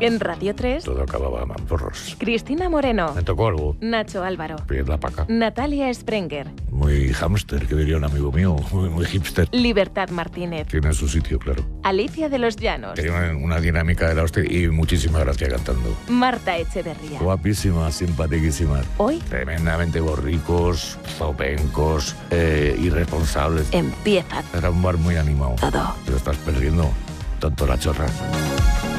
En Radio 3, Todo acababa a mamporros. Cristina Moreno, Me tocó algo. Nacho Álvaro, Pide la paca. Natalia Sprenger, Muy hámster, que diría un amigo mío. Muy hipster. Libertad Martínez, Tiene su sitio, claro. Alicia de los Llanos, Tenía una dinámica de la hostia y muchísima gracia cantando. Marta Echeverría. Guapísima, simpaticísima. Hoy Tremendamente borricos, zopencos, irresponsables. empieza Era un bar muy animado. todo. Te lo estás perdiendo, tonto la chorra.